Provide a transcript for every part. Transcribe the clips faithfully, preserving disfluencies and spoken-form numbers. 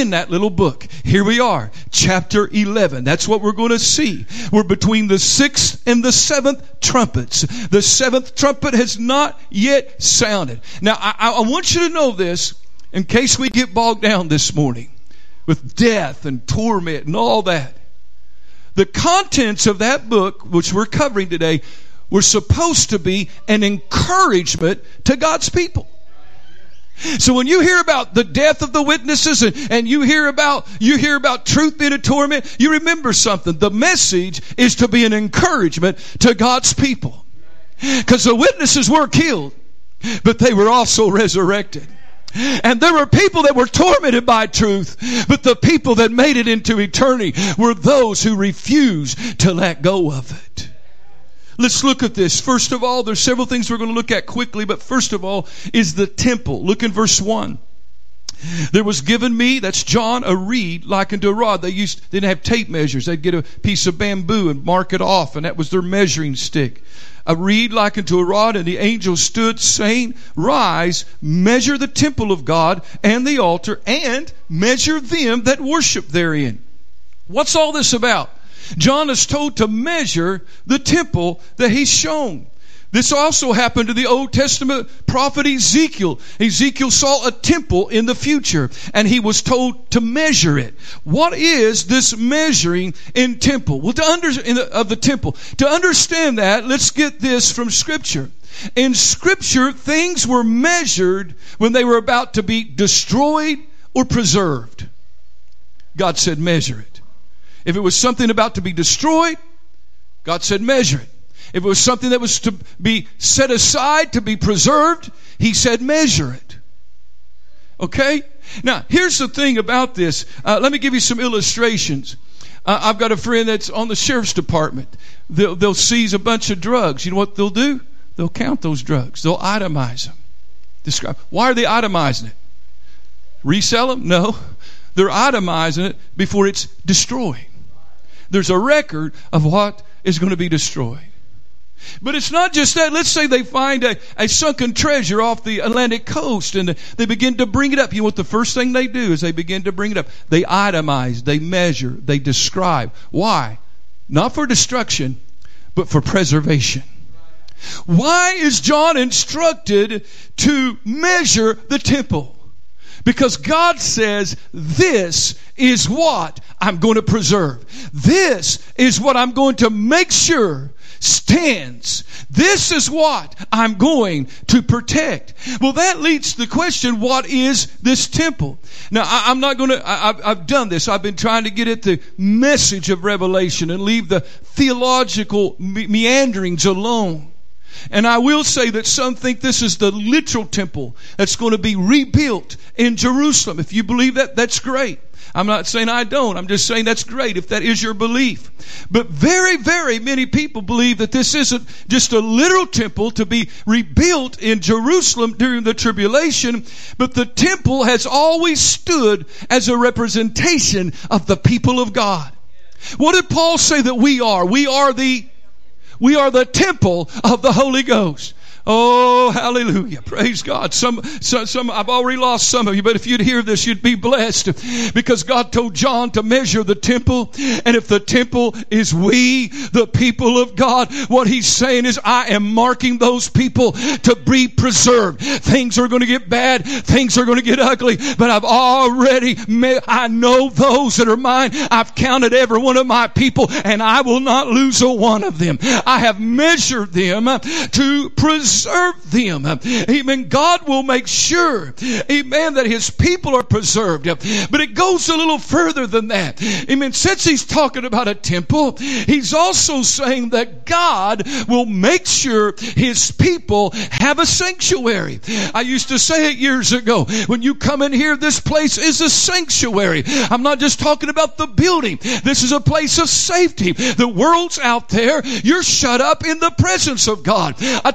in that little book. Here we are, chapter eleven. That's what we're going to see. We're between the sixth and the seventh trumpets. The seventh trumpet has not yet sounded. Now, I, I want you to know this in case we get bogged down this morning with death and torment and all that. The contents of that book, which we're covering today, were supposed to be an encouragement to God's people. So when you hear about the death of the witnesses and, and you hear about you hear about truth being a torment, you remember something. The message is to be an encouragement to God's people. Because the witnesses were killed, but they were also resurrected. And there were people that were tormented by truth, but the people that made it into eternity were those who refused to let go of it. Let's look at this. First of all, there's several things we're going to look at quickly, but first of all is the temple. Look in verse one. There was given me, that's John, a reed like unto a rod. They used, they didn't have tape measures. They'd get a piece of bamboo and mark it off, and that was their measuring stick. A reed like unto a rod, and the angel stood saying, Rise, measure the temple of God and the altar, and measure them that worship therein. What's all this about? John is told to measure the temple that he's shown. This also happened to the Old Testament prophet Ezekiel. Ezekiel saw a temple in the future, and he was told to measure it. What is this measuring in temple? Well, to under, in the, of the temple. To understand that, let's get this from Scripture. In Scripture, things were measured when they were about to be destroyed or preserved. God said, measure it. If it was something about to be destroyed, God said, measure it. If it was something that was to be set aside, to be preserved, He said, measure it. Okay? Now, here's the thing about this. Uh, let me give you some illustrations. Uh, I've got a friend that's on the sheriff's department. They'll, they'll seize a bunch of drugs. You know what they'll do? They'll count those drugs. They'll itemize them. Describe. Why are they itemizing it? Resell them? No. They're itemizing it before it's destroyed. There's a record of what is going to be destroyed. But it's not just that. Let's say they find a, a sunken treasure off the Atlantic coast and they begin to bring it up. You know what the first thing they do is they begin to bring it up. They itemize, they measure, they describe. Why? Not for destruction, but for preservation. Why is John instructed to measure the temple? Because God says, this is what I'm going to preserve. This is what I'm going to make sure stands. This is what I'm going to protect. Well, that leads to the question, what is this temple? Now, I, I'm not going to, I, I've, I've done this. I've been trying to get at the message of Revelation and leave the theological me- meanderings alone. And I will say that some think this is the literal temple that's going to be rebuilt in Jerusalem. If you believe that, that's great. I'm not saying I don't. I'm just saying that's great if that is your belief. But very, very many people believe that this isn't just a literal temple to be rebuilt in Jerusalem during the tribulation, but the temple has always stood as a representation of the people of God. What did Paul say that we are? We are the We are the temple of the Holy Ghost. Oh, hallelujah. Praise God. Some, some, some, I've already lost some of you, but if you'd hear this, you'd be blessed because God told John to measure the temple. And if the temple is we, the people of God, what He's saying is I am marking those people to be preserved. Things are going to get bad. Things are going to get ugly, but I've already, me- I know those that are mine. I've counted every one of my people and I will not lose a one of them. I have measured them to preserve. Preserve them. Amen. God will make sure, amen, that His people are preserved. But it goes a little further than that. Amen. Since He's talking about a temple, He's also saying that God will make sure His people have a sanctuary. I used to say it years ago. When you come in here, this place is a sanctuary. I'm not just talking about the building. This is a place of safety. The world's out there. You're shut up in the presence of God. A temple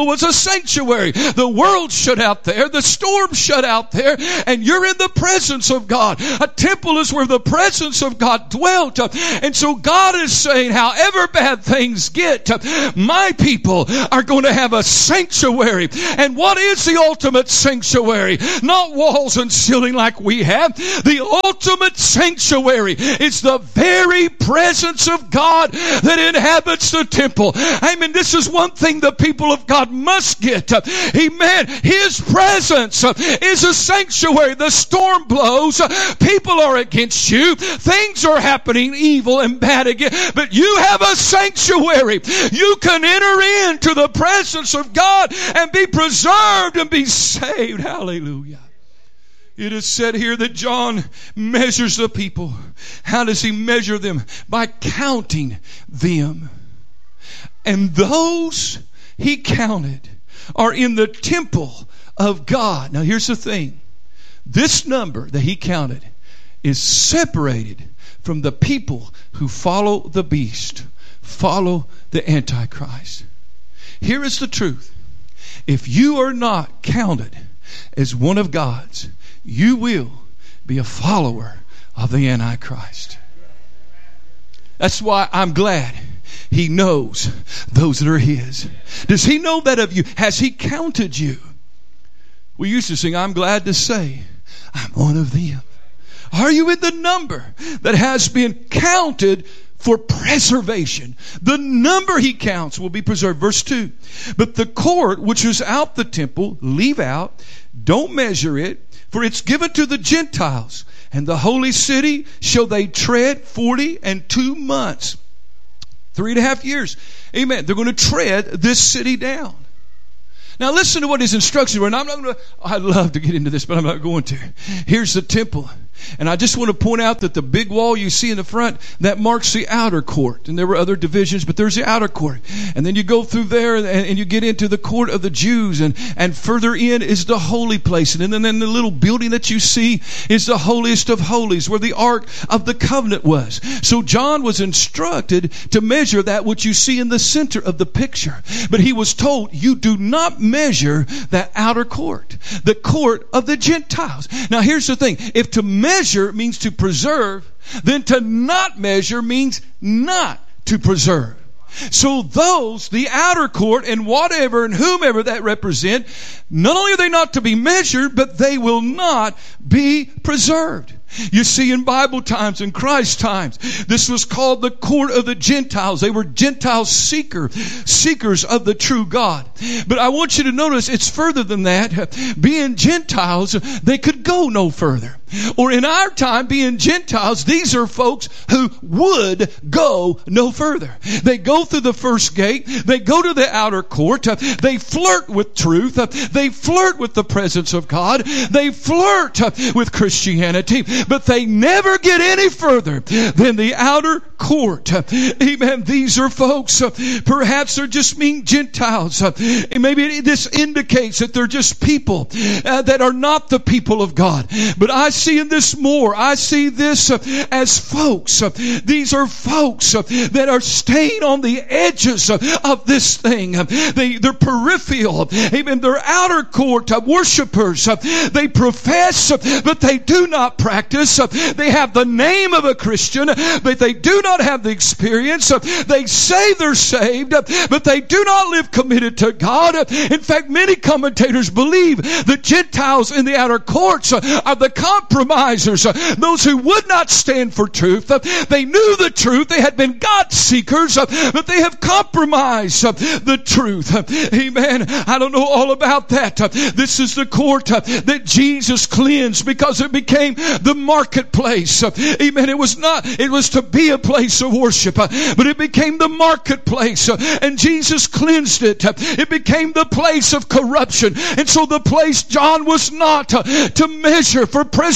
temple was a sanctuary. The world shut out there. The storm shut out there. And you're in the presence of God. A temple is where the presence of God dwelt. And so God is saying, however bad things get, my people are going to have a sanctuary. And what is the ultimate sanctuary? Not walls and ceiling like we have. The ultimate sanctuary is the very presence of God that inhabits the temple. Amen. This is one thing the people of God must get. Amen. His presence is a sanctuary. The storm blows. People are against you. Things are happening evil and bad again. But you have a sanctuary. You can enter into the presence of God and be preserved and be saved. Hallelujah. It is said here that John measures the people. How does he measure them? By counting them. And those he counted are in the temple of God. Now here's the thing. This number that he counted is separated from the people who follow the beast, follow the Antichrist. Here is the truth. If you are not counted as one of God's, you will be a follower of the Antichrist. That's why I'm glad he knows those that are his. Does he know that of you? Has he counted you? We used to sing, I'm glad to say I'm one of them. Are you in the number that has been counted for preservation? The number he counts will be preserved. Verse two. But the court which is out the temple, leave out, don't measure it, for it's given to the Gentiles. And the holy city shall they tread forty and two months. Three and a half years. Amen. They're going to tread this city down. Now listen to what his instructions were. And I'm not going to, I'd love to get into this, but I'm not going to. Here's the temple. And I just want to point out that the big wall you see in the front, that marks the outer court. And there were other divisions, but there's the outer court. And then you go through there and, and you get into the court of the Jews. And, and further in is the holy place. And then, then the little building that you see is the holiest of holies, where the Ark of the Covenant was. So John was instructed to measure that which you see in the center of the picture. But he was told, you do not measure that outer court, the court of the Gentiles. Now here's the thing. If to measure means to preserve, then to not measure means not to preserve. So those, the outer court and whatever and whomever that represent, not only are they not to be measured, but they will not be preserved. You see, in Bible times, in Christ times, this was called the court of the Gentiles. They were Gentile seeker, seekers of the true God. But I want you to notice it's further than that. Being Gentiles, they could go no further. Or in our time, being Gentiles, these are folks who would go no further. They go through the first gate. They go to the outer court. They flirt with truth. They flirt with the presence of God. They flirt with Christianity. But they never get any further than the outer court. Amen. These are folks, perhaps they're just mean Gentiles. Maybe this indicates that they're just people that are not the people of God. But I see in this more. I see this as folks. These are folks that are staying on the edges of this thing. They, they're peripheral. Amen. They're outer court worshipers. They profess, but they do not practice. They have the name of a Christian, but they do not have the experience. They say they're saved, but they do not live committed to God. In fact, many commentators believe the Gentiles in the outer courts are the compromisers, those who would not stand for truth. They knew the truth. They had been God seekers, but they have compromised the truth. Amen. I don't know all about that. This is the court that Jesus cleansed because it became the marketplace. Amen. It was not, it was to be a place of worship, but it became the marketplace, and Jesus cleansed it. It became the place of corruption. And so the place John was not to measure for preservation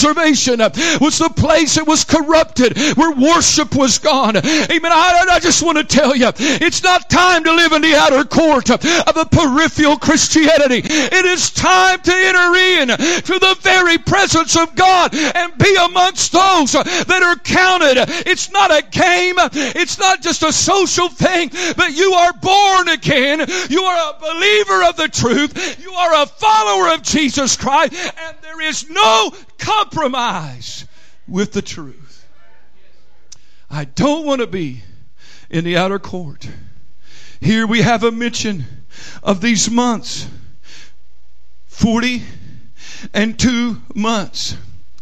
observation was the place that was corrupted, where worship was gone. Amen. I, I just want to tell you, it's not time to live in the outer court of a peripheral Christianity. It is time to enter in to the very presence of God and be amongst those that are counted. It's not a game. It's not just a social thing, but you are born again. You are a believer of the truth. You are a follower of Jesus Christ, and there is no compromise with the truth. I don't want to be in the outer court. Here we have a mention of these months. Forty and two months.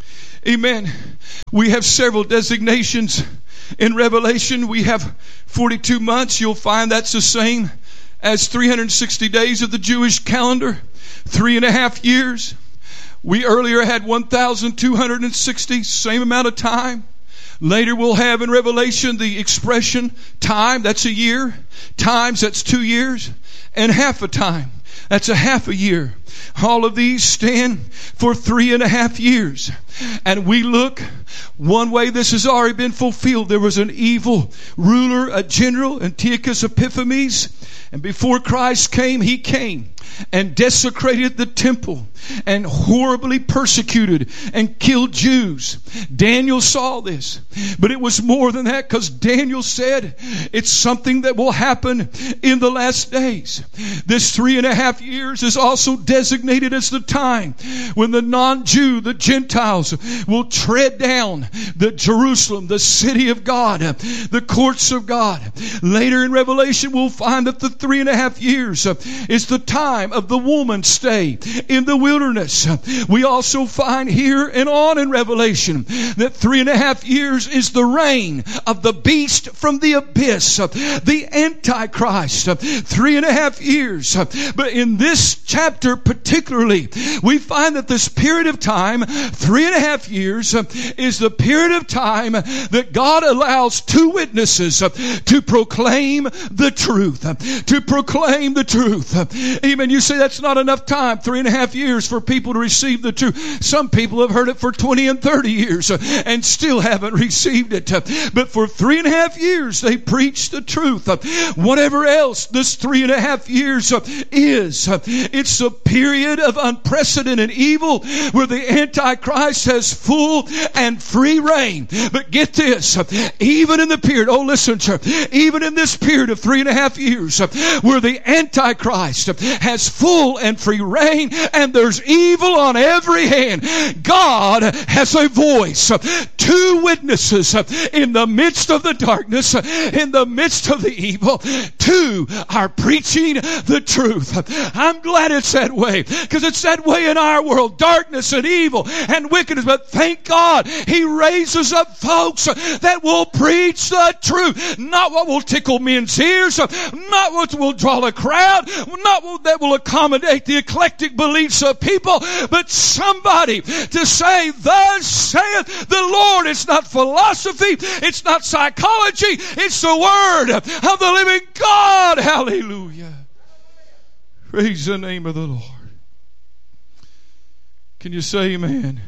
Amen. We have several designations in Revelation. We have forty-two months. You'll find that's the same as three hundred sixty days of the Jewish calendar. Three and a half years. We earlier had one thousand two hundred sixty, same amount of time. Later we'll have in Revelation the expression time, that's a year. Times, that's two years. And half a time, that's a half a year. All of these stand for three and a half years. And we look, one way this has already been fulfilled. There was an evil ruler, a general, Antiochus Epiphanes. And before Christ came, he came and desecrated the temple and horribly persecuted and killed Jews. Daniel saw this. But it was more than that, because Daniel said it's something that will happen in the last days. This three and a half years is also designated as the time when the non-Jew, the Gentiles, will tread down the Jerusalem, the city of God, the courts of God. Later in Revelation, we'll find that the three and a half years is the time of the woman's stay in the wilderness. We also find here and on in Revelation that three and a half years is the reign of the beast from the abyss, the Antichrist. Three and a half years. But in this chapter particularly, we find that this period of time, three and a half years, is the period of time that God allows two witnesses to proclaim the truth. To proclaim the truth. Amen. You say that's not enough time, three and a half years for people to receive the truth. Some people have heard it for twenty and thirty years and still haven't received it. But for three and a half years they preach the truth. Whatever else this three and a half years is, it's a period of unprecedented evil where the Antichrist has full and free reign. But get this, even in the period, oh listen church, even in this period of three and a half years where the Antichrist has full and free reign and there's evil on every hand, God has a voice. Two witnesses in the midst of the darkness, in the midst of the evil. Two are preaching the truth. I'm glad it's that way, because it's that way in our world. Darkness and evil and wickedness. But thank God He raises up folks that will preach the truth. Not what will tickle men's ears, not what will draw a crowd, not what that will accommodate the eclectic beliefs of people, but somebody to say, thus saith the Lord. It's not philosophy, it's not psychology, it's the word of the living God. Hallelujah. Praise the name of the Lord. Can you say amen?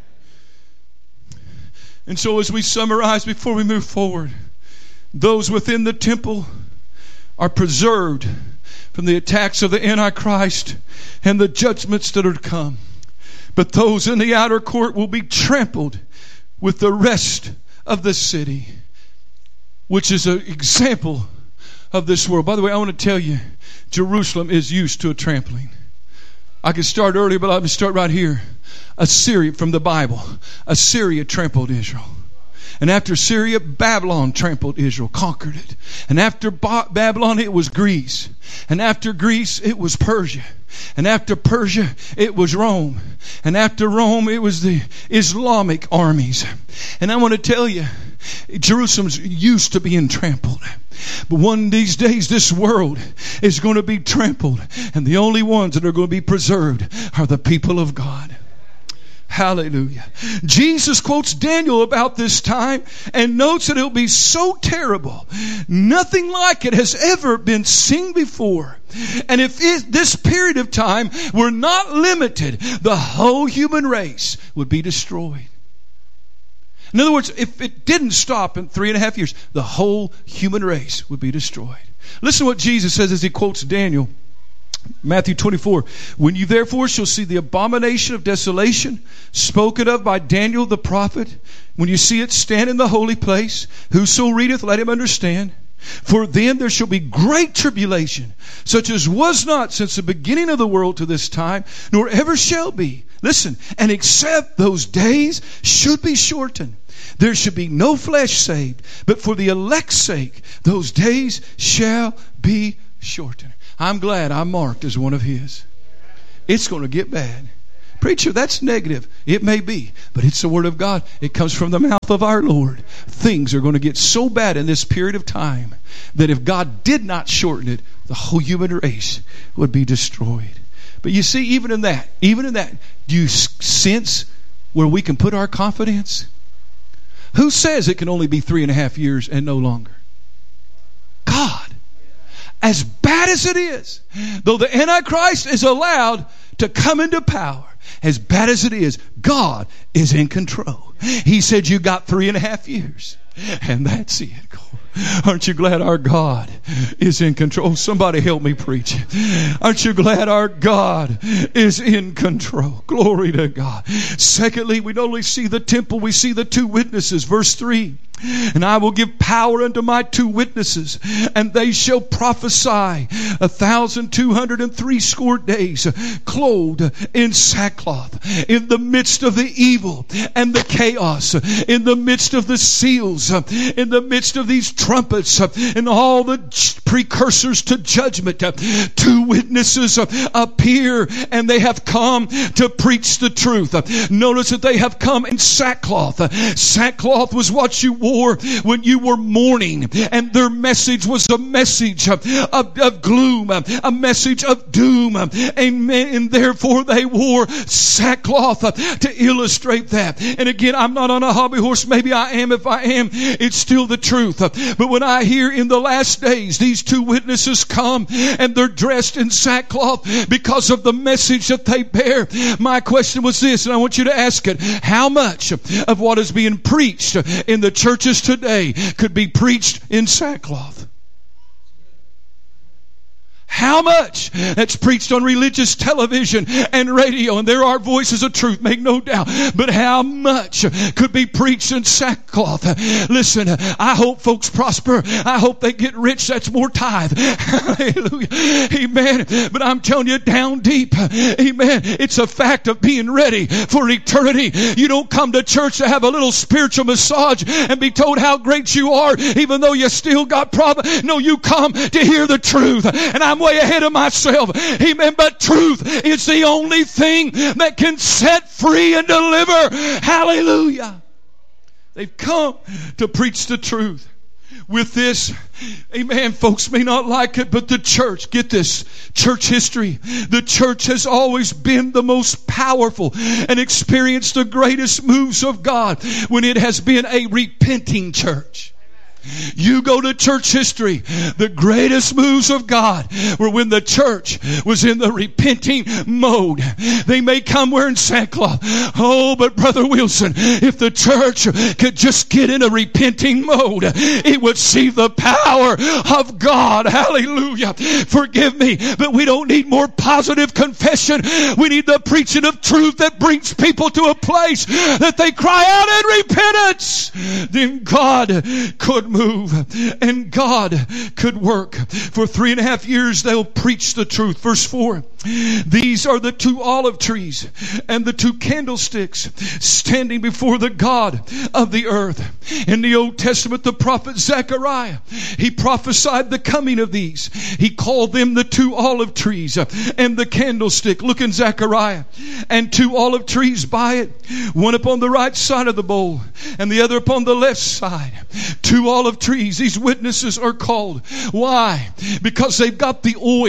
And so as we summarize before we move forward, those within the temple are preserved from the attacks of the Antichrist and the judgments that are to come. But those in the outer court will be trampled with the rest of the city, which is an example of this world. By the way, I want to tell you, Jerusalem is used to a trampling. I could start earlier, but let me start right here. Assyria, from the Bible, Assyria trampled Israel. And after Syria, Babylon trampled Israel, conquered it. And after ba- Babylon, it was Greece. And after Greece, it was Persia. And after Persia, it was Rome. And after Rome, it was the Islamic armies. And I want to tell you, Jerusalem's used to being trampled. But one of these days, this world is going to be trampled. And the only ones that are going to be preserved are the people of God. Hallelujah. Jesus quotes Daniel about this time and notes that it will be so terrible. Nothing like it has ever been seen before. And if it, this period of time were not limited, the whole human race would be destroyed. In other words, if it didn't stop in three and a half years, the whole human race would be destroyed. Listen to what Jesus says as he quotes Daniel. Matthew twenty-four, when you therefore shall see the abomination of desolation spoken of by Daniel the prophet, when you see it stand in the holy place, whoso readeth, let him understand. For then there shall be great tribulation, such as was not since the beginning of the world to this time, nor ever shall be. Listen, and except those days should be shortened, there should be no flesh saved, but for the elect's sake, those days shall be shortened. I'm glad I'm marked as one of His. It's going to get bad. Preacher, that's negative. It may be, but it's the Word of God. It comes from the mouth of our Lord. Things are going to get so bad in this period of time that if God did not shorten it, the whole human race would be destroyed. But you see, even in that, even in that, do you sense where we can put our confidence? Who says it can only be three and a half years and no longer? God. As bad as it is, though the Antichrist is allowed to come into power, as bad as it is, God is in control. He said, you got three and a half years. And that's it. Aren't you glad our God is in control? Somebody help me preach. Aren't you glad our God is in control? Glory to God. Secondly, we not only see the temple, we see the two witnesses. Verse three. And I will give power unto my two witnesses, and they shall prophesy a thousand two hundred and three score days, clothed in sackcloth, in the midst of the evil and the chaos, in the midst of the seals, in the midst of these trumpets, and all the precursors to judgment. Two witnesses appear, and they have come to preach the truth. Notice that they have come in sackcloth. Sackcloth was what you wore when you were mourning, and their message was a message of, of, of gloom, a message of doom. Amen. And therefore they wore sackcloth to illustrate that. And again, I'm not on a hobby horse. Maybe I am. If I am, it's still the truth. But when I hear in the last days these two witnesses come and they're dressed in sackcloth because of the message that they bear, my question was this, and I want you to ask it: how much of what is being preached in the churches today could be preached in sackcloth? How much that's preached on religious television and radio, and there are voices of truth, make no doubt, but how much could be preached in sackcloth? Listen, I hope folks prosper. I hope they get rich. That's more tithe. Hallelujah. Amen. But I'm telling you, down deep, amen, it's a fact of being ready for eternity. You don't come to church to have a little spiritual massage and be told how great you are, even though you still got problems. No, you come to hear the truth. And I'm way ahead of myself. Amen. But truth is the only thing that can set free and deliver. Hallelujah. They've come to preach the truth. With this, amen, folks may not like it, but the church, get this, church history, the church has always been the most powerful and experienced the greatest moves of God when it has been a repenting church. You go to church history, the greatest moves of God were when the church was in the repenting mode. They may come wearing sackcloth. Oh, but Brother Wilson, if the church could just get in a repenting mode, it would see the power of God. Hallelujah. Forgive me, but we don't need more positive confession. We need the preaching of truth that brings people to a place that they cry out in repentance. Then God could move, and God could work. For three and a half years they'll preach the truth. Verse four, these are the two olive trees and the two candlesticks standing before the God of the earth. In the Old Testament, the prophet Zechariah, he prophesied the coming of these. He called them the two olive trees and the candlestick. Look in Zechariah. And two olive trees by it, one upon the right side of the bowl and the other upon the left side. Two olive trees. These witnesses are called. Why? Because they've got the oil.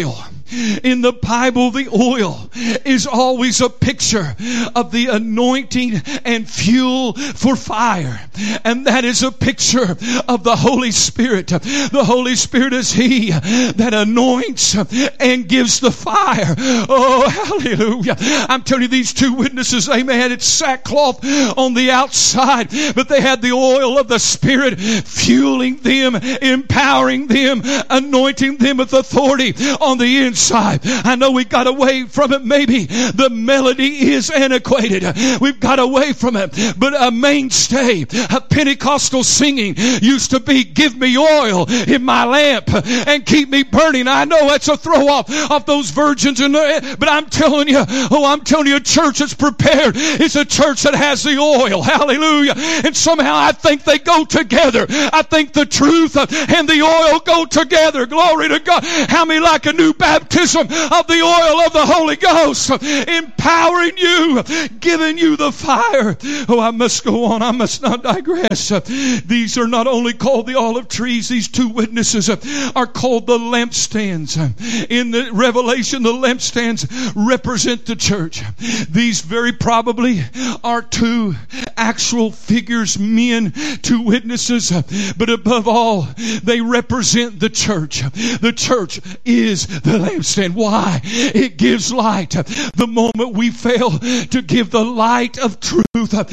In the Bible, the oil is always a picture of the anointing and fuel for fire. And that is a picture of the Holy Spirit. The Holy Spirit is He that anoints and gives the fire. Oh, hallelujah. I'm telling you, these two witnesses, amen, it's sackcloth on the outside, but they had the oil of the Spirit fueling them, empowering them, anointing them with authority on the inside. I know we got away from it. Maybe the melody is antiquated. We've got away from it. But a mainstay of Pentecostal singing used to be, give me oil in my lamp and keep me burning. I know that's a throw off of those virgins, in the, but I'm telling you, oh, I'm telling you, a church that's prepared is a church that has the oil. Hallelujah. And somehow I think they go together. I think the truth and the oil go together. Glory to God. How many like a new baptism of the oil of the Holy Ghost, empowering you, giving you the fire? Oh, I must go on. I must not digress. These are not only called the olive trees, these two witnesses are called the lampstands. In the Revelation, the lampstands represent the church. These very probably are two actual figures, men, two witnesses, but above all, they represent the church. The church is the lampstand. Why? It gives light. The moment we fail to give the light of truth,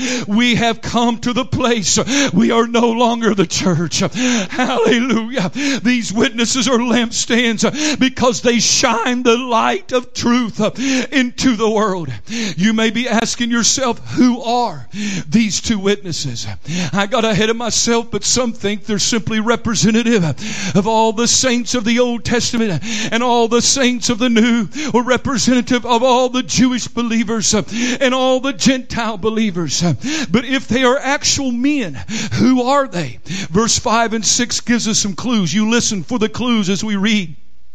we have come to the place we are no longer the church. Hallelujah. These witnesses are lampstands because they shine the light of truth into the world. You may be asking yourself, who are these two witnesses? I got ahead of myself, but some think they're simply representative of all the saints of the Old Testament and all the saints of the New, or representative of all the Jewish believers and all the Gentile believers. But if they are actual men, who are they? Verse five and six gives us some clues. You listen for the clues as we read.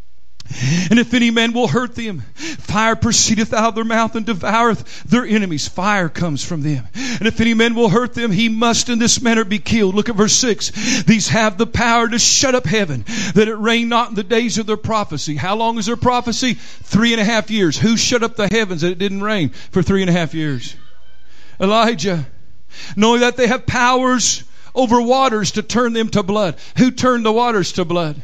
And if any man will hurt them, fire proceedeth out of their mouth and devoureth their enemies. Fire comes from them. And if any man will hurt them, he must in this manner be killed. Look at verse six. These have the power to shut up heaven, that it rain not in the days of their prophecy. How long is their prophecy? Three and a half years. Who shut up the heavens that it didn't rain for three and a half years? Elijah. Knowing that they have powers over waters to turn them to blood. Who turned the waters to blood?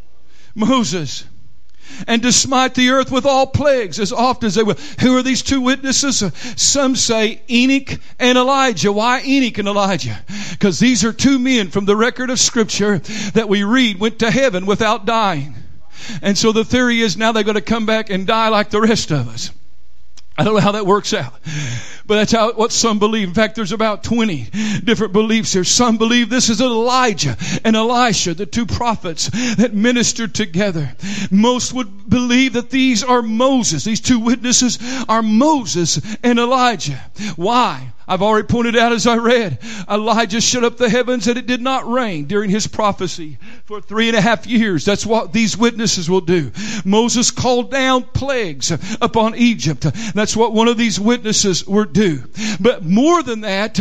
Moses. And to smite the earth with all plagues as often as they will. Who are these two witnesses? Some say Enoch and Elijah. Why Enoch and Elijah? Because these are two men from the record of Scripture that we read went to heaven without dying. And so the theory is now they're going to come back and die like the rest of us. I don't know how that works out, but that's how what some believe. In fact, there's about twenty different beliefs here. Some believe this is Elijah and Elisha, the two prophets that ministered together. Most would believe that these are Moses. These two witnesses are Moses and Elijah. Why? I've already pointed out as I read, Elijah shut up the heavens and it did not rain during his prophecy for three and a half years. That's what these witnesses will do. Moses called down plagues upon Egypt. That's what one of these witnesses will do. But more than that,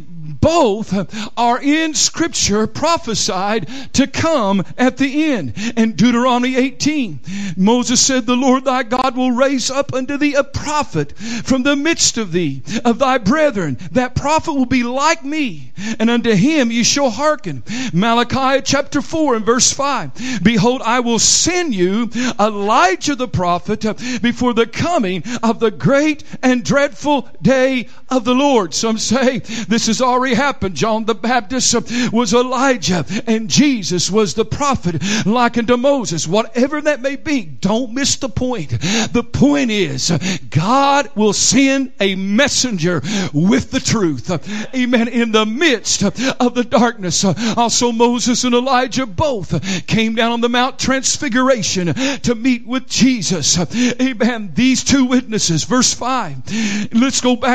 both are in Scripture prophesied to come at the end. In Deuteronomy eighteen, Moses said, the Lord thy God will raise up unto thee a prophet from the midst of thee, of thy brethren. That prophet will be like me, and unto him ye shall hearken. Malachi chapter four and verse five. Behold, I will send you Elijah the prophet before the coming of the great and dreadful day of the Lord. Some say this has already happened. John the Baptist was Elijah and Jesus was the prophet likened to Moses. Whatever that may be, don't miss the point. The point is God will send a messenger with the truth. Amen. In the midst of the darkness. Also Moses and Elijah both came down on the Mount Transfiguration to meet with Jesus. Amen. These two witnesses. Verse five. Let's go back to that.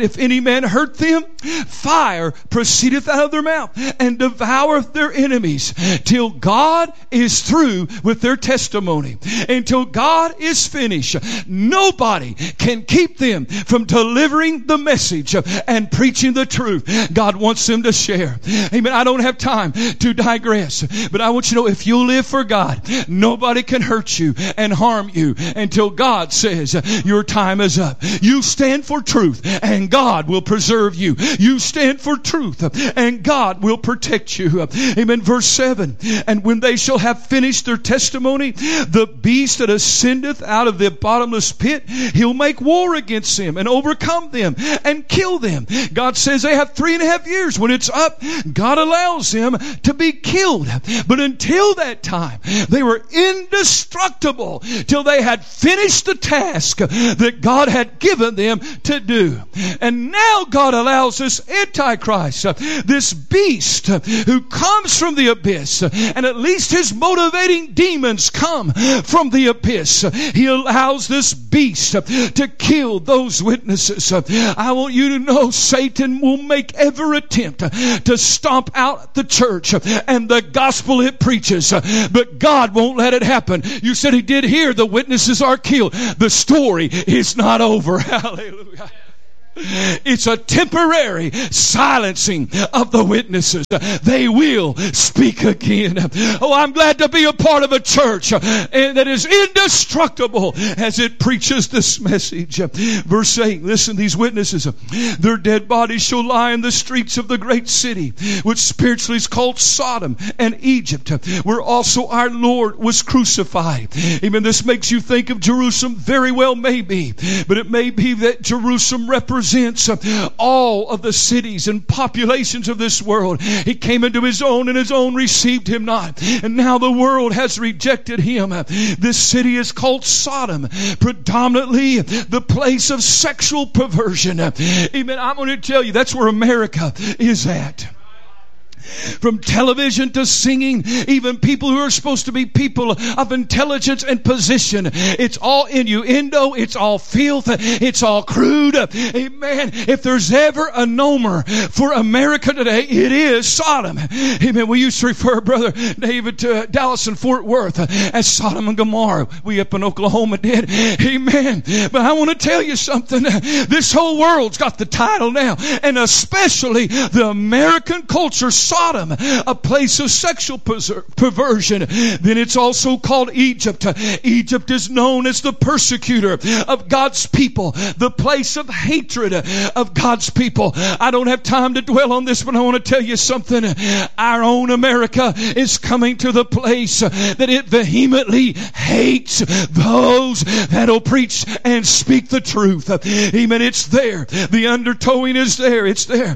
if any man hurt them, fire proceedeth out of their mouth and devoureth their enemies, till God is through with their testimony. Until God is finished, nobody can keep them from delivering the message and preaching the truth God wants them to share. Amen. I don't have time to digress, but I want you to know, if you live for God, nobody can hurt you and harm you until God says your time is up. You stand for truth and God will preserve you. You stand for truth and God will protect you. Amen. Verse seven, and when they shall have finished their testimony, the beast that ascendeth out of the bottomless pit, he'll make war against them and overcome them and kill them. God says they have three and a half years. When it's up, God allows them to be killed. But until that time, they were indestructible till they had finished the task that God had given them to do. And now God allows this Antichrist, this beast who comes from the abyss, and at least his motivating demons come from the abyss. He allows this beast to kill those witnesses. I want you to know, Satan will make every attempt to stomp out the church and the gospel it preaches, but God won't let it happen. You said he did hear the witnesses are killed. The story is not over. Hallelujah. It's a temporary silencing of the witnesses. They will speak again. Oh, I'm glad to be a part of a church that is indestructible as it preaches this message. Verse eight, listen, these witnesses, their dead bodies shall lie in the streets of the great city, which spiritually is called Sodom and Egypt, where also our Lord was crucified. Amen. This makes you think of Jerusalem. Very well may be, but it may be that Jerusalem represents all of the cities and populations of this world. He came into his own and his own received him not. And now the world has rejected him. This city is called Sodom, predominantly the place of sexual perversion. Amen. I'm going to tell you, that's where America is at. From television to singing, even people who are supposed to be people of intelligence and position, it's all innuendo, it's all filth, it's all crude. Amen. If there's ever a nomer for America today, it is Sodom. Amen. We used to refer Brother David to Dallas and Fort Worth as Sodom and Gomorrah. We up in Oklahoma did. Amen. But I want to tell you something. This whole world's got the title now, and especially the American culture, Sodom, a place of sexual perversion. Then it's also called Egypt. Egypt is known as the persecutor of God's people, the place of hatred of God's people. I don't have time to dwell on this, but I want to tell you something. Our own America is coming to the place that it vehemently hates those that'll preach and speak the truth. Amen. It's there. The undertowing is there. It's there.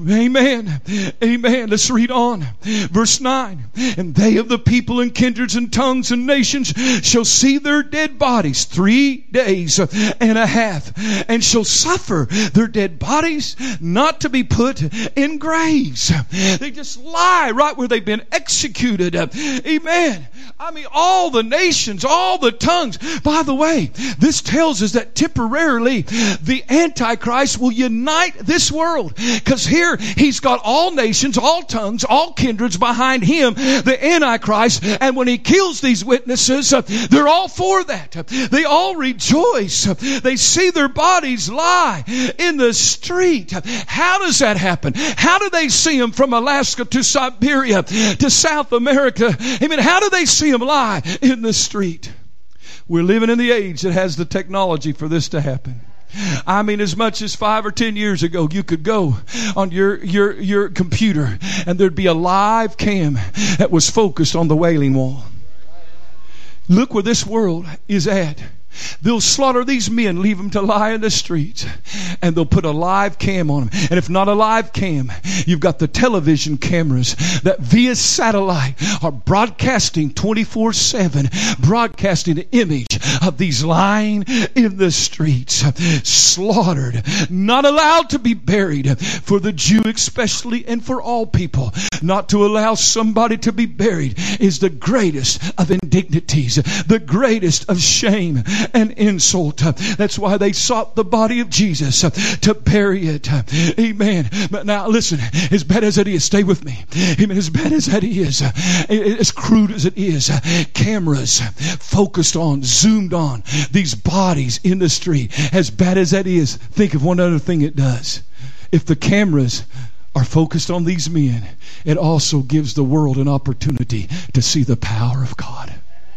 Amen. Amen. Let's read on. Verse nine. And they of the people and kindreds and tongues and nations shall see their dead bodies three days and a half, and shall suffer their dead bodies not to be put in graves. They just lie right where they've been executed. Amen. I mean, all the nations, all the tongues. By the way, this tells us that temporarily the Antichrist will unite this world, because here he's got all nations, all tongues, all kindreds behind him, the Antichrist. And when he kills these witnesses, they're all for that. They all rejoice. They see their bodies lie in the street. How does that happen? How do they see them from Alaska to Siberia to South America? I mean, how do they see them lie in the street? We're living in the age that has the technology for this to happen. I mean, as much as five or ten years ago, you could go on your, your, your computer and there'd be a live cam that was focused on the Wailing Wall. Look where this world is at. They'll slaughter these men, leave them to lie in the streets, and they'll put a live cam on them. And if not a live cam, you've got the television cameras that via satellite are broadcasting twenty-four seven, broadcasting the image of these lying in the streets, slaughtered, not allowed to be buried. For the Jew especially, and for all people, not to allow somebody to be buried is the greatest of indignities, the greatest of shame. and insult. That's why they sought the body of Jesus to bury it. Amen. But now listen, as bad as it is, stay with me. Amen. As bad as that is, as crude as it is, cameras focused on, zoomed on these bodies in the street. As bad as that is, think of one other thing it does. If the cameras are focused on these men, it also gives the world an opportunity to see the power of God.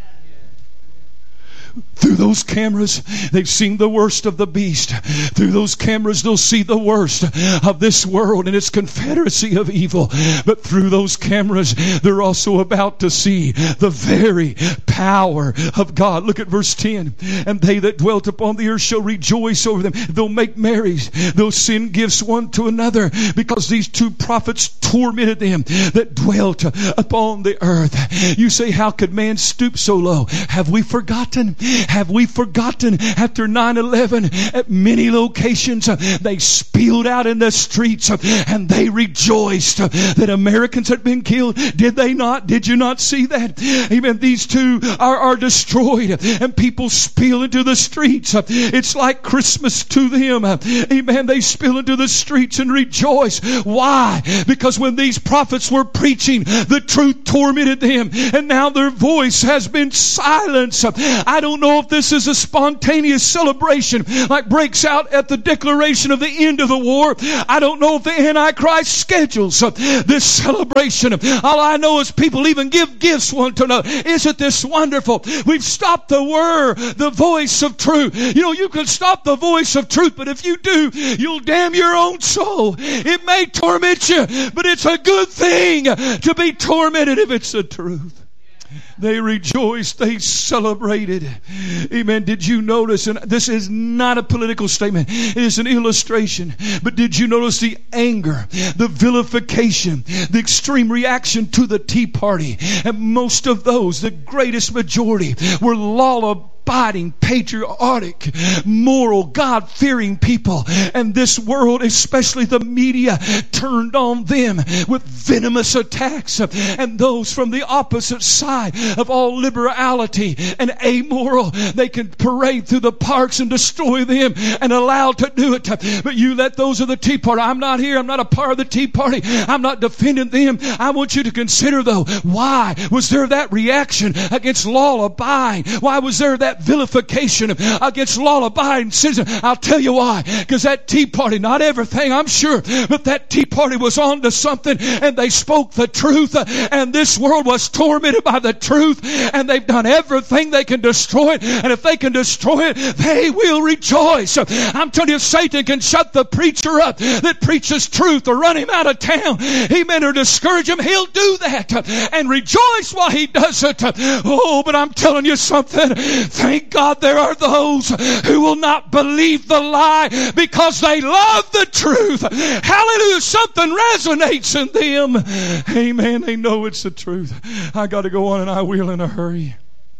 Through those cameras, they've seen the worst of the beast. Through those cameras, they'll see the worst of this world and its confederacy of evil. But through those cameras, they're also about to see the very power of God. Look at verse ten. And they that dwelt upon the earth shall rejoice over them. They'll make merry. They'll send gifts one to another, because these two prophets tormented them that dwelt upon the earth. You say, how could man stoop so low? Have we forgotten? Have we forgotten after nine eleven at many locations they spilled out in the streets and they rejoiced that Americans had been killed? Did they not? Did you not see that? Amen. These two are, are destroyed and people spill into the streets. It's like Christmas to them. Amen. They spill into the streets and rejoice. Why? Because when these prophets were preaching, the truth tormented them, and now their voice has been silenced. I don't know if this is a spontaneous celebration like breaks out at the declaration of the end of the war. I don't know if the Antichrist schedules this celebration. All I know is people even give gifts one to another. Isn't this wonderful? We've stopped the word, the voice of truth. You know, you can stop the voice of truth, but if you do, you'll damn your own soul. It may torment you, but it's a good thing to be tormented if it's the truth. They rejoiced. They celebrated. Amen. Did you notice, and this is not a political statement, it is an illustration, but did you notice the anger, the vilification, the extreme reaction to the Tea Party? And most of those, the greatest majority, were law-abiding, abiding, patriotic, moral, God-fearing people. And this world, especially the media, turned on them with venomous attacks. And those from the opposite side of all liberality and amoral, they can parade through the parks and destroy them and allowed to do it. But you let those of the Tea Party, I'm not here, I'm not a part of the Tea Party, I'm not defending them. I want you to consider, though, why was there that reaction against law-abiding? Why was there that vilification against law-abiding citizens? I'll tell you why. Because that Tea Party, not everything, I'm sure, but that Tea Party was on to something, and they spoke the truth, and this world was tormented by the truth, and they've done everything they can destroy it, and if they can destroy it, they will rejoice. I'm telling you, Satan can shut the preacher up that preaches truth or run him out of town, amen, or discourage him. He'll do that and rejoice while he does it. Oh, but I'm telling you something. Thank God there are those who will not believe the lie because they love the truth. Hallelujah. Something resonates in them. Amen. They know it's the truth. I got to go on, and I will in a hurry.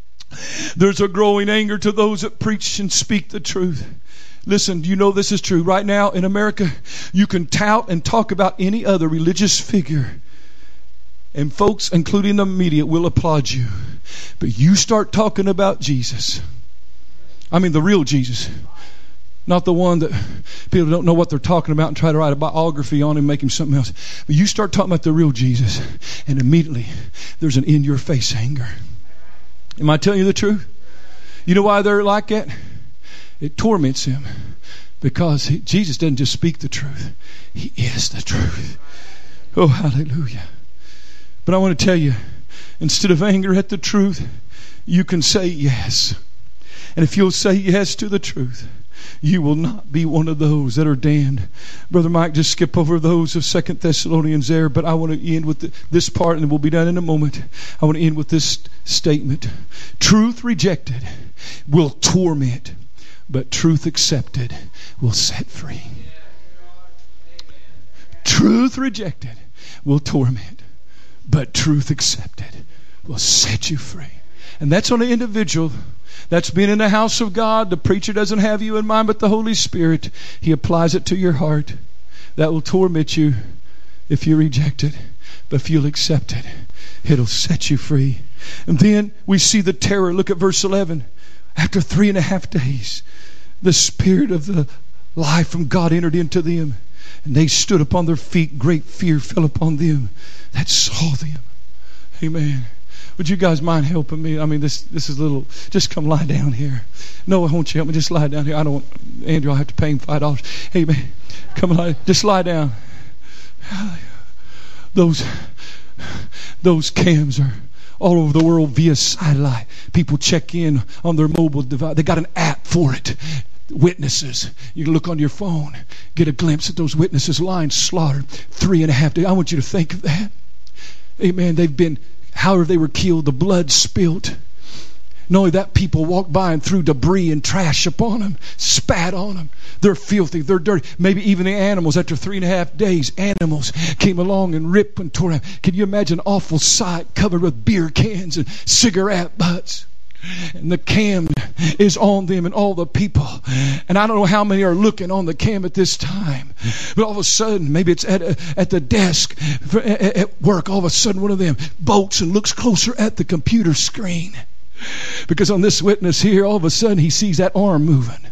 There's a growing anger to those that preach and speak the truth. Listen, do you know this is true? Right now in America, you can tout and talk about any other religious figure, and folks, including the media, will applaud you. But you start talking about Jesus. I mean the real Jesus. Not the one that people don't know what they're talking about and try to write a biography on him and make him something else. But you start talking about the real Jesus, and immediately there's an in-your-face anger. Am I telling you the truth? You know why they're like that? It torments him. Because he, Jesus doesn't just speak the truth. He is the truth. Oh, hallelujah. But I want to tell you, instead of anger at the truth, you can say yes. And if you'll say yes to the truth, you will not be one of those that are damned. Brother Mike, just skip over those of Second Thessalonians there, but I want to end with the, this part, and we'll be done in a moment. I want to end with this statement. Truth rejected will torment, but truth accepted will set free. Truth rejected will torment, but truth accepted will set you free. And that's on an individual. That's being in the house of God. The preacher doesn't have you in mind, but the Holy Spirit. He applies it to your heart. That will torment you if you reject it. But if you'll accept it, it'll set you free. And then we see the terror. Look at verse eleven. After three and a half days, the Spirit of the life from God entered into them, and they stood upon their feet. Great fear fell upon them that saw them. Amen. Would you guys mind helping me? I mean, this this is a little. Just come lie down here. No, won't you help me? Just lie down here. I don't want Andrew. I'll have to pay him five dollars. Hey man, come on, just lie down. Those those cams are all over the world via satellite. People check in on their mobile device. They got an app for it. Witnesses. You can look on your phone, get a glimpse at those witnesses lying slaughtered three and a half days. I want you to think of that. Amen. They've been, however they were killed, the blood spilt. Not only that, people walked by and threw debris and trash upon them, spat on them. They're filthy, they're dirty. Maybe even the animals, after three and a half days, animals came along and ripped and tore them. Can you imagine an awful sight covered with beer cans and cigarette butts? And the cam is on them and all the people. And I don't know how many are looking on the cam at this time. But all of a sudden, maybe it's at a, at the desk for, at, at work. All of a sudden, one of them bolts and looks closer at the computer screen. Because on this witness here, all of a sudden, he sees that arm moving.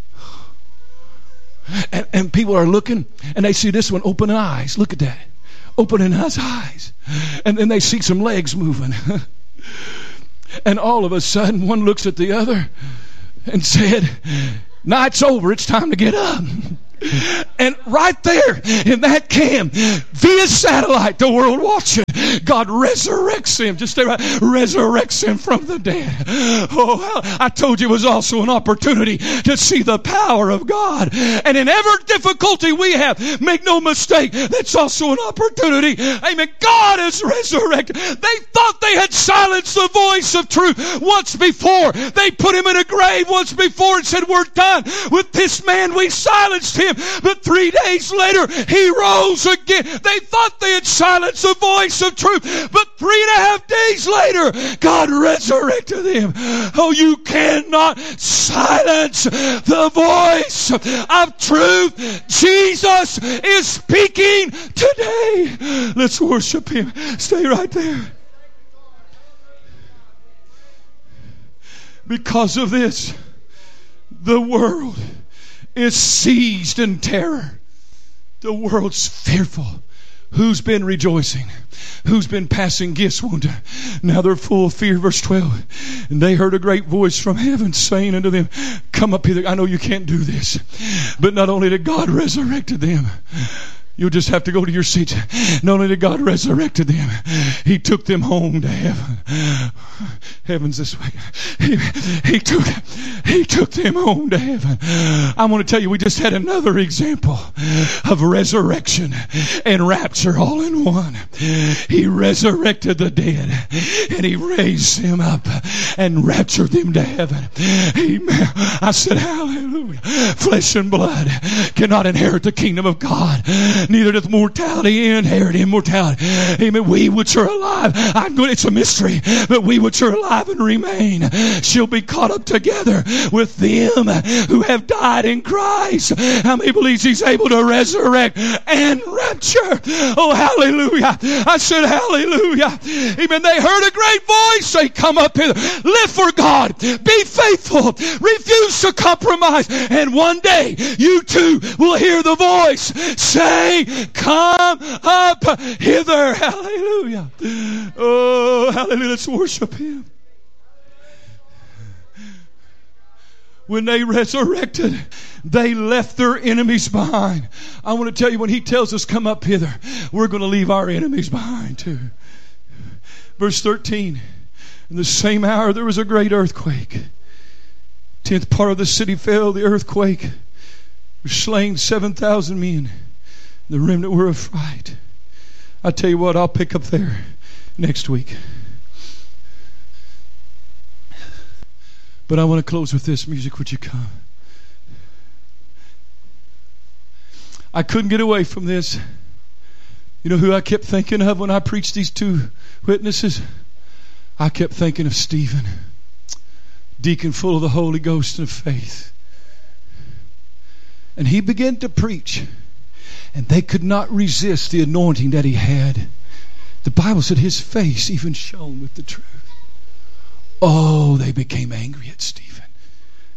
And, and people are looking, and they see this one opening eyes. Look at that. Opening his eyes. And then they see some legs moving. And all of a sudden, one looks at the other and said, "Night's over. It's time to get up." And right there in that cam, via satellite, the world watching, God resurrects him. Just stay right. Resurrects him from the dead. Oh, I told you it was also an opportunity to see the power of God. And in every difficulty we have, make no mistake, that's also an opportunity. Amen. God is resurrected. They thought they had silenced the voice of truth once before. They put him in a grave once before and said, "We're done with this man. We silenced him." But three days later, he rose again. They thought they had silenced the voice of truth. But three and a half days later, God resurrected him. Oh, you cannot silence the voice of truth. Jesus is speaking today. Let's worship him. Stay right there. Because of this, the world is seized in terror. The world's fearful. Who's been rejoicing? Who's been passing gifts one time? Now they're full of fear. Verse twelve. And they heard a great voice from heaven saying unto them, "Come up hither." I know you can't do this. But not only did God resurrected them, you'll just have to go to your seats. Not only did God resurrected them, he took them home to heaven. Heaven's this way. He, he took he took them home to heaven. I want to tell you, we just had another example of resurrection and rapture all in one. He resurrected the dead and he raised them up and raptured them to heaven. Amen. I said, hallelujah. Flesh and blood cannot inherit the kingdom of God. Neither doth mortality inherit immortality. Amen. We which are alive, I'm going, it's a mystery, but we which are alive and remain shall be caught up together with them who have died in Christ. How many believes he's able to resurrect and rapture? Oh, hallelujah. I said, hallelujah. Amen. They heard a great voice say, "Come up here. Live for God. Be faithful. Refuse to compromise. And one day you too will hear the voice say, 'Come up hither.'" Hallelujah. Oh, hallelujah. Let's worship him. When they resurrected, they left their enemies behind. I want to tell you, when he tells us, "Come up hither," we're going to leave our enemies behind too. Verse thirteen. In the same hour there was a great earthquake. Tenth part of the city fell. The earthquake was slain seven thousand men. The remnant were affright. I tell you what, I'll pick up there next week. But I want to close with this. Music, would you come? I couldn't get away from this. You know who I kept thinking of when I preached these two witnesses? I kept thinking of Stephen, deacon full of the Holy Ghost and faith. And he began to preach, and they could not resist the anointing that he had. The Bible said his face even shone with the truth. Oh, they became angry at Stephen.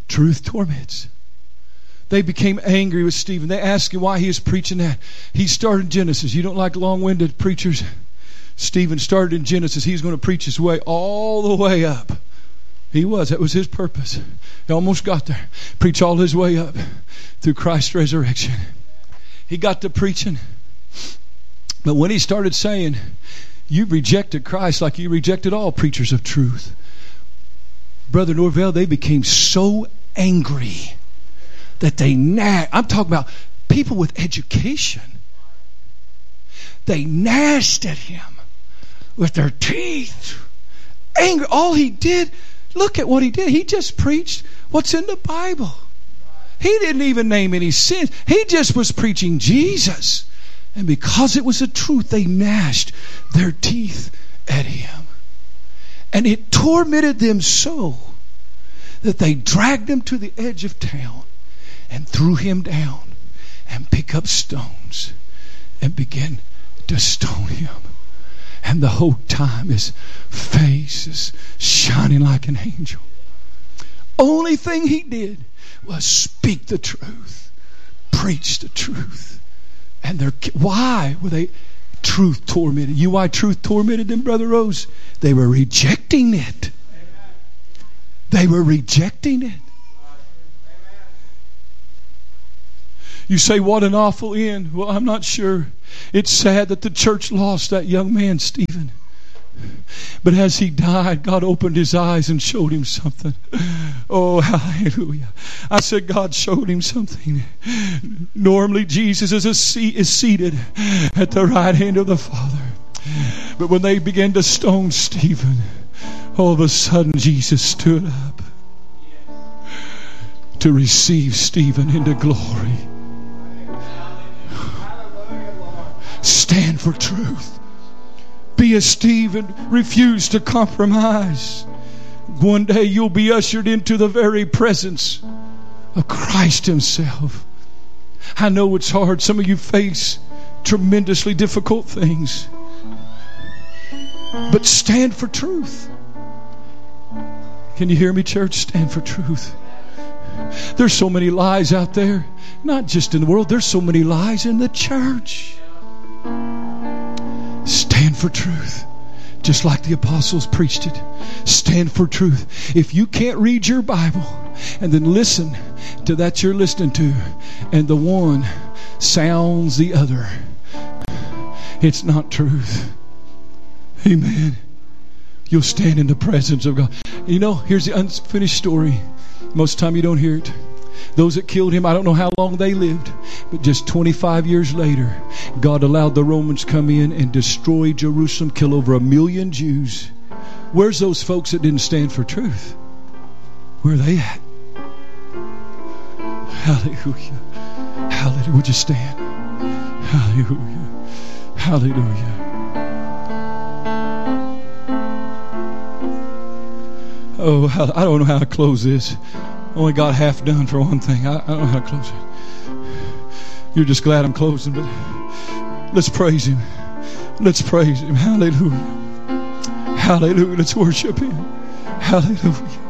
Truth torments. They became angry with Stephen. They asked him why he was preaching that. He started in Genesis. You don't like long-winded preachers? Stephen started in Genesis. He's going to preach his way all the way up. He was. That was his purpose. He almost got there. Preach all his way up through Christ's resurrection. He got to preaching. But when he started saying, you rejected Christ like you rejected all preachers of truth. Brother Norvell, they became so angry that they nag. I'm talking about people with education. They gnashed at him with their teeth. Angry. All he did, look at what he did. He just preached what's in the Bible. He didn't even name any sins. He just was preaching Jesus. And because it was the truth, they gnashed their teeth at him. And it tormented them so that they dragged him to the edge of town and threw him down and picked up stones and began to stone him. And the whole time his face is shining like an angel. Only thing he did was speak the truth, preach the truth. And they're, why were they truth tormented? You why truth tormented them, Brother Rose? They were rejecting it. They were rejecting it. You say, what an awful end. Well, I'm not sure. It's sad that the church lost that young man, Stephen. But as he died, God opened his eyes and showed him something. Oh, hallelujah. I said God showed him something. Normally Jesus is, a seat, is seated at the right hand of the Father. But when they began to stone Stephen, all of a sudden Jesus stood up to receive Stephen into glory. Stand for truth. Be as Stephen. Refuse to compromise. One day you'll be ushered into the very presence of Christ himself. I know it's hard. Some of you face tremendously difficult things. But stand for truth. Can you hear me, church? Stand for truth. There's so many lies out there. Not just in the world. There's so many lies in the church. Stand for truth. Just like the apostles preached it. Stand for truth. If you can't read your Bible and then listen to that you're listening to, and the one sounds the other, it's not truth. Amen. You'll stand in the presence of God. You know, here's the unfinished story. Most of the time you don't hear it. Those that killed him, I don't know how long they lived, but just twenty-five years later, God allowed the Romans come in and destroy Jerusalem, kill over a million Jews. Where's those folks that didn't stand for truth? Where are they at? Hallelujah. Hallelujah. Would you stand? Hallelujah. Hallelujah. Oh, I don't know how to close this. Only got half done for one thing. I, I don't know how to close it. You're just glad I'm closing, but let's praise him. Let's praise him. Hallelujah. Hallelujah. Let's worship him. Hallelujah.